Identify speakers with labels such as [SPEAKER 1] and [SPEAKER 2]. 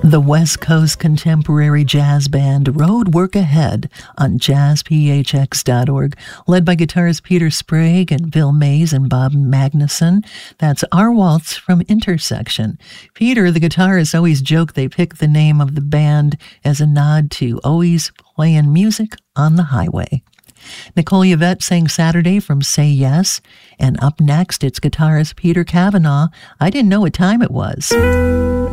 [SPEAKER 1] The West Coast Contemporary Jazz Band Road Work Ahead on jazzphx.org, led by guitarist Peter Sprague and Bill Mays and Bob Magnuson. That's Our Waltz from Intersection. Peter, the guitarist, always joked they picked the name of the band as a nod to always playing music on the highway. Nicole Yvette sang Saturday from Say Yes. And up next, it's guitarist Peter Cavanaugh. I didn't know what time it was.